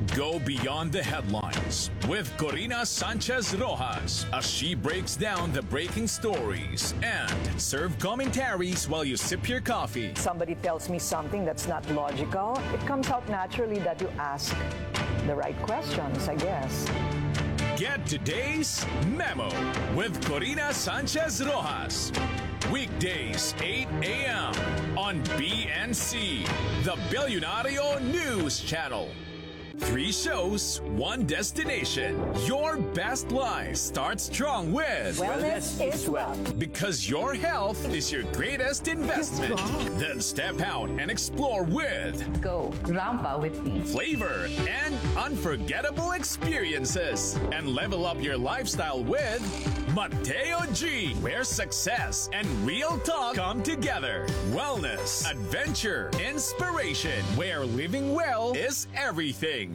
Go beyond the headlines with Corina Sanchez Rojas as she breaks down the breaking stories and serve commentaries while you sip your coffee. Somebody tells me something that's not logical, it comes out naturally that you ask the right questions, I guess. Get today's Memo with Corina Sanchez Rojas. Weekdays, 8 a.m. on BNC, the Billionario News Channel. 3 shows, 1 destination. Your best life starts strong with Wellness is wealth. Because your health is your greatest investment. Then step out and explore with Go Rampa with me. flavor and unforgettable experiences. And level up your lifestyle with Mateo G, where success and real talk come together. Wellness, adventure, inspiration, where living well is everything.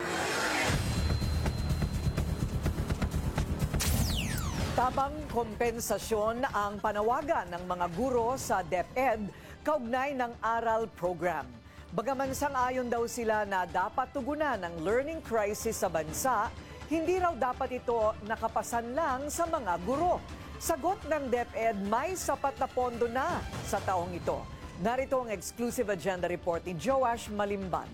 Tabang kompensasyon ang panawagan ng mga guro sa DepEd kaugnay ng aral program. Bagaman sang-ayon daw sila na dapat tugunan ang learning crisis sa bansa, hindi raw dapat ito nakapasan lang sa mga guro. Sagot ng DepEd, may sapat na pondo na sa taong ito. Narito ang exclusive agenda report ni Joash Malimban.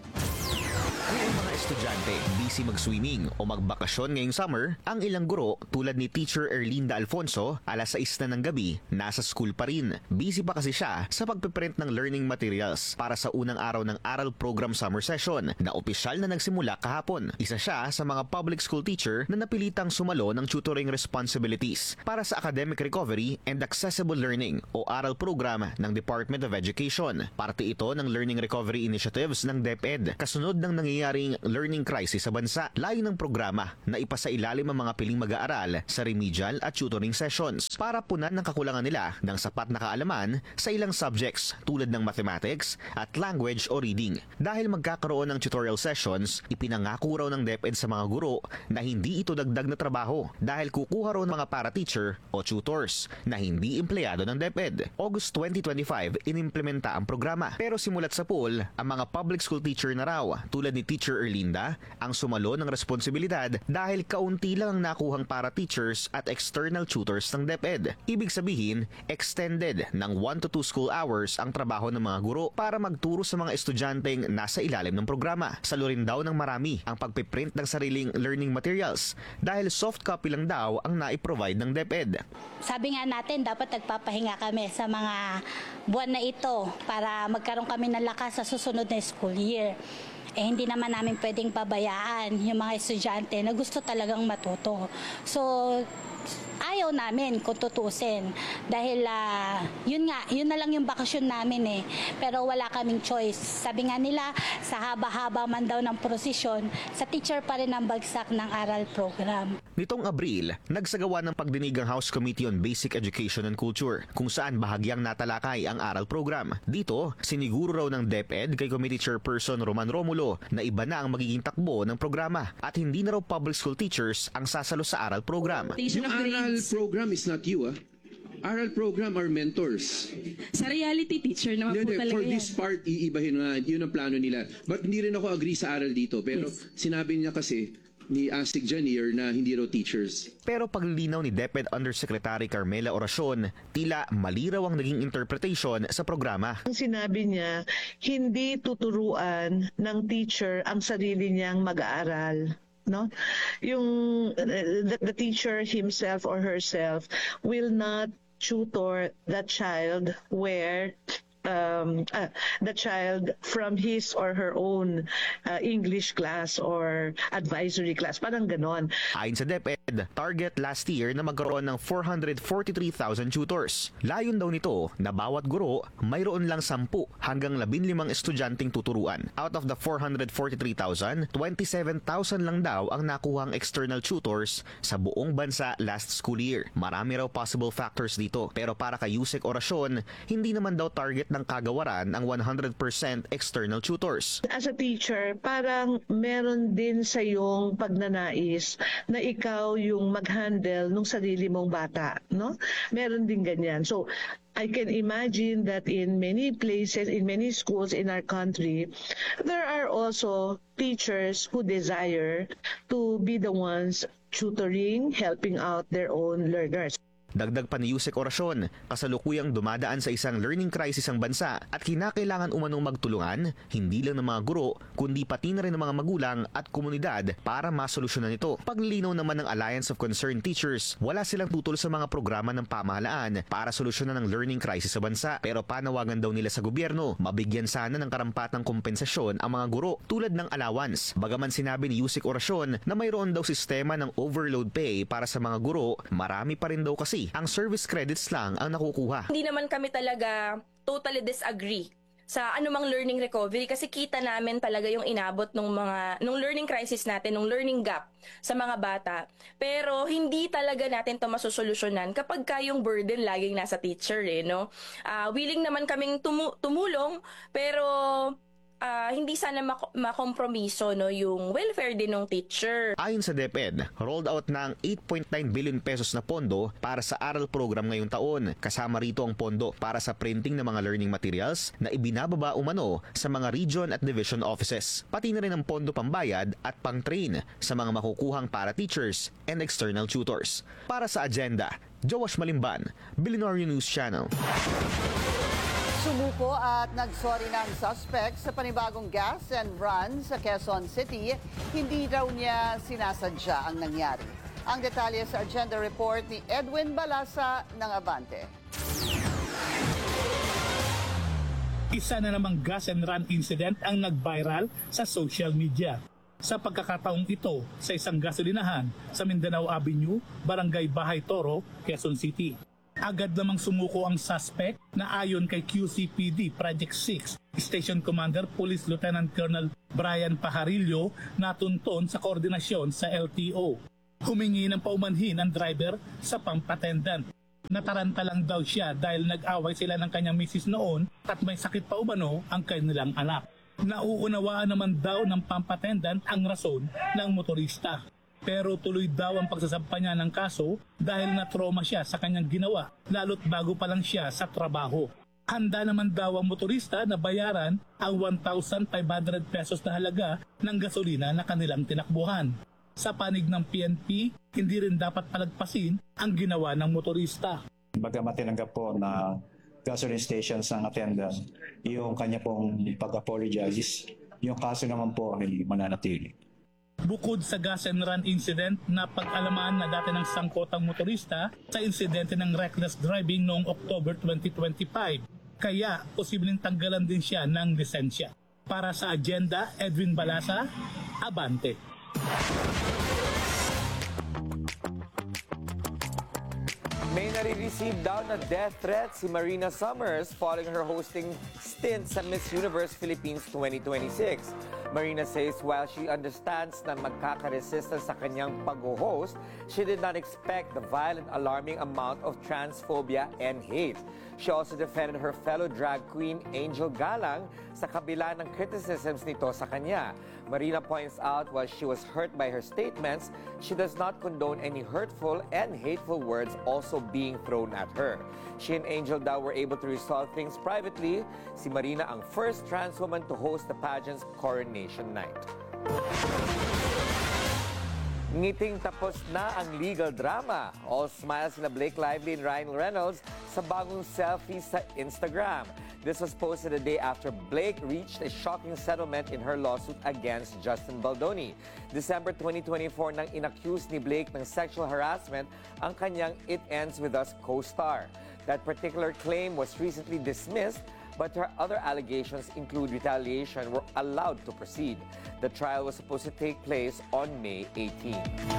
Kung ang mga estudyante busy mag-swimming o magbakasyon ngayong summer, ang ilang guro tulad ni Teacher Erlinda Alfonso, alas 6 na ng gabi, nasa school pa rin. Busy pa kasi siya sa pagpiprint ng learning materials para sa unang araw ng Aral Program Summer Session na opisyal na nagsimula kahapon. Isa siya sa mga public school teacher na napilitang sumalo ng tutoring responsibilities para sa academic recovery and accessible learning o Aral Program ng Department of Education. Parte ito ng learning recovery initiatives ng DepEd, kasunod ng nangyayaring learning crisis sa bansa. Layo ng programa na ipasailalim ang mga piling mag-aaral sa remedial at tutoring sessions para punan ng kakulangan nila ng sapat na kaalaman sa ilang subjects tulad ng mathematics at language o reading. Dahil magkakaroon ng tutorial sessions, ipinangako raw ng DepEd sa mga guro na hindi ito dagdag na trabaho dahil kukuha raw ng mga para-teacher o tutors na hindi empleyado ng DepEd. August 2025, inimplementa ang programa. Pero simulat sa pool, ang mga public school teacher na raw tulad ni Teacher Erlinda ang sumalo ng responsibilidad dahil kaunti lang ang nakuhang para-teachers at external tutors ng DepEd. Ibig sabihin, extended ng 1 to 2 school hours ang trabaho ng mga guro para magturo sa mga estudyanteng nasa ilalim ng programa. Salo rin daw ng marami ang pagpiprint ng sariling learning materials dahil soft copy lang daw ang naiprovide ng DepEd. Sabi nga natin, dapat nagpapahinga kami sa mga buwan na ito para magkaroon kami ng lakas sa susunod na school year. Hindi naman namin pwedeng pabayaan yung mga estudyante na gusto talagang matuto. So, ayaw namin kung tutusin dahil yun na lang yung bakasyon namin pero wala kaming choice. Sabi nga nila, sa haba-haba man daw ng prosesyon, sa teacher pa rin ang bagsak ng aral program. Nitong Abril, nagsagawa ng pagdinig ang House Committee on Basic Education and Culture kung saan bahagyang natalakay ang aral program. Dito, siniguro raw ng DepEd kay Committee Chairperson Roman Romulo na iba na ang magiging takbo ng programa at hindi na raw public school teachers ang sasalo sa aral program. Yung aral program is not you, Aral program are mentors. Sa reality teacher naman po talaga For yan. this part, iibahin na, yun ang plano nila. But hindi rin ako agree sa aral dito. Pero sinabi niya kasi ni Asik Janier na hindi raw teachers. Pero paglilinaw ni DepEd Undersecretary Carmela Oracion, tila mali raw ang naging interpretation sa programa. Ang sinabi niya, hindi tuturuan ng teacher ang sarili niyang mag-aaral. No, yung the teacher himself or herself will not tutor that child where the child from his or her own English class or advisory class, parang ganon. Ayon sa DepEd, target last year na magkaroon ng 443,000 tutors. Layon daw nito na bawat guro mayroon lang 10 hanggang 15 estudyanteng tuturuan. Out of the 443,000, 27,000 lang daw ang nakuhang external tutors sa buong bansa last school year. Marami raw possible factors dito, pero para kay Yusek Oracion, hindi naman daw target ng kagawaran ang 100% external tutors. As a teacher, parang meron din sa iyong pagnanais na ikaw yung mag-handle ng sarili mong bata, no? Meron din ganyan. So, I can imagine that in many places, in many schools in our country, there are also teachers who desire to be the ones tutoring, helping out their own learners. Dagdag pa ni Yusek Orasyon, kasalukuyang dumadaan sa isang learning crisis ang bansa at kinakailangan umanong magtulungan, hindi lang ng mga guro, kundi pati na rin ng mga magulang at komunidad para masolusyonan ito. Paglilinaw naman ng Alliance of Concerned Teachers, wala silang tutol sa mga programa ng pamahalaan para solusyonan ang learning crisis sa bansa. Pero panawagan daw nila sa gobyerno, mabigyan sana ng karampatang kompensasyon ang mga guro tulad ng allowance. Bagaman sinabi ni Yusek Orasyon na mayroon daw sistema ng overload pay para sa mga guro, marami pa rin daw kasi ang service credits lang ang nakukuha. Hindi naman kami talaga totally disagree sa anumang learning recovery kasi kita namin talaga yung inabot nung learning crisis natin, nung learning gap sa mga bata. Pero hindi talaga natin to masusolusyonan kapag yung burden laging nasa teacher no. Willing naman kaming tumulong pero hindi sana makompromiso no yung welfare din ng teacher. Ayon sa DepEd, rolled out na ang 8.9 billion pesos na pondo para sa ARAL program ngayong taon. Kasama rito ang pondo para sa printing ng mga learning materials na ibinababa umano sa mga region at division offices. Pati na rin ang pondo pambayad at pang-train sa mga makukuhang para teachers and external tutors. Para sa agenda, Joash Malimban, Billionaire News Channel. Sumuko at nagsorry ng suspect sa panibagong gas and run sa Quezon City. Hindi raw niya sinasadya ang nangyari. Ang detalye sa agenda report ni Edwin Balasa ng Abante. Isa na namang gas and run incident ang nag-viral sa social media. Sa pagkakataong ito sa isang gasolinahan sa Mindanao Avenue, Barangay Bahay Toro, Quezon City. Agad namang sumuko ang suspect na ayon kay QCPD Project 6 Station Commander Police Lieutenant Colonel Brian Pajarillo natunton sa koordinasyon sa LTO. Humingi ng paumanhin ang driver sa pump attendant. Nataranta lang daw siya dahil nag-away sila ng kanyang misis noon at may sakit pa umano ang kanilang anak. Nauunawaan naman daw ng pump attendant ang rason ng motorista. Pero tuloy daw ang pagsasampa niya ng kaso dahil na-trauma siya sa kanyang ginawa, lalo't bago pa lang siya sa trabaho. Handa naman daw ang motorista na bayaran ang 1,500 pesos na halaga ng gasolina na kanilang tinakbuhan. Sa panig ng PNP, hindi rin dapat palagpasin ang ginawa ng motorista. Bagamat tinanggap po na gasoline stations ng attendant yung kanya pong pag-apologize, yung kaso naman po ay mananatili. Bukod sa gas and run incident, napag-alaman na dati ng sangkot ang motorista sa insidente ng reckless driving noong October 2025. Kaya posibleng tanggalan din siya ng lisensya. Para sa agenda, Edwin Balasa, Abante. May nare-receive daw na death threat si Marina Summers following her hosting stint sa Miss Universe Philippines 2026. Marina says while she understands na magkakaresistance sa kanyang pag-host, she did not expect the violent, alarming amount of transphobia and hate. She also defended her fellow drag queen Angel Galang sa kabila ng criticisms nito sa kanya. Marina points out while she was hurt by her statements, she does not condone any hurtful and hateful words also being thrown at her. She and Angel daw were able to resolve things privately. Si Marina ang first trans woman to host the pageant's coronation night. Ngiting tapos na ang legal drama. All smiles na Blake Lively and Ryan Reynolds sa bagong selfie sa Instagram. This was posted a day after Blake reached a shocking settlement in her lawsuit against Justin Baldoni. December 2024 nang inaccuse ni Blake ng sexual harassment ang kanyang It Ends With Us co-star. That particular claim was recently dismissed, but her other allegations include retaliation were allowed to proceed. The trial was supposed to take place on May 18.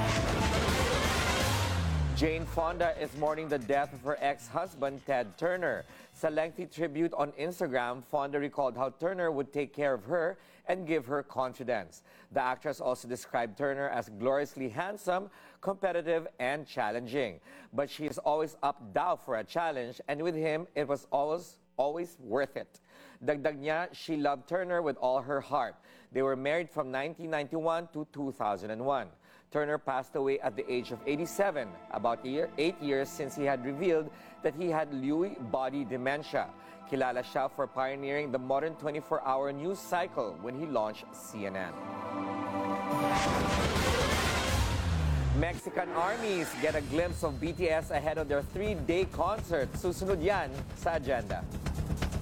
Jane Fonda is mourning the death of her ex-husband, Ted Turner. Sa lengthy tribute on Instagram, Fonda recalled how Turner would take care of her and give her confidence. The actress also described Turner as gloriously handsome, competitive, and challenging. But she is always up down for a challenge, and with him, it was always always worth it. Dagdag niya, she loved Turner with all her heart. They were married from 1991 to 2001. Turner passed away at the age of 87, about 8 years since he had revealed that he had Lewy body dementia. Kilala siya for pioneering the modern 24-hour news cycle when he launched CNN. Mexican armies get a glimpse of BTS ahead of their 3-day concert. Susunod yan sa agenda.